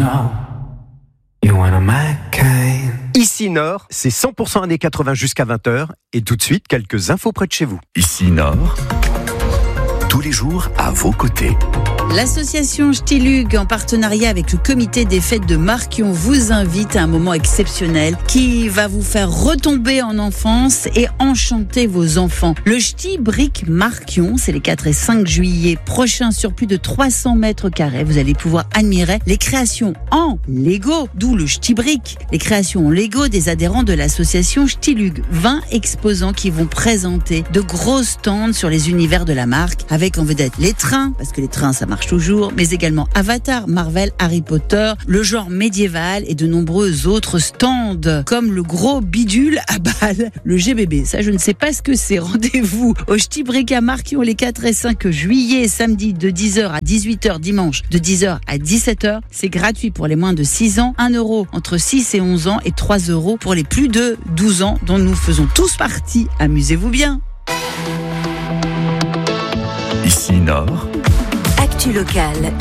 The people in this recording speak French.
know you want my kind. Ici Nord, c'est 100% années 80 jusqu'à 20h. Et tout de suite, quelques infos près de chez vous. Ici Nord, tous les jours à vos côtés. L'association Ch'tilug, en partenariat avec le comité des fêtes de Marquion, vous invite à un moment exceptionnel qui va vous faire retomber en enfance et enchanter vos enfants. Le Ch'ti Brick Marquion, c'est les 4 et 5 juillet prochains sur plus de 300 mètres carrés. Vous allez pouvoir admirer les créations en Lego, d'où le Ch'ti Brick. Les créations en Lego des adhérents de l'association Ch'tilug. 20 exposants qui vont présenter de gros stands sur les univers de la marque, avec en vedette les trains, parce que les trains ça marche toujours, mais également Avatar, Marvel, Harry Potter, le genre médiéval et de nombreux autres stands, comme le gros bidule à balles, le GBB. Ça, je ne sais pas ce que c'est. Rendez-vous au Ch'ti Brick à Marquion les 4 et 5 juillet, samedi de 10h à 18h, dimanche de 10h à 17h. C'est gratuit pour les moins de 6 ans, 1 € entre 6 et 11 ans et 3 € pour les plus de 12 ans, dont nous faisons tous partie. Amusez-vous bien. Ici Nord. Actu locale.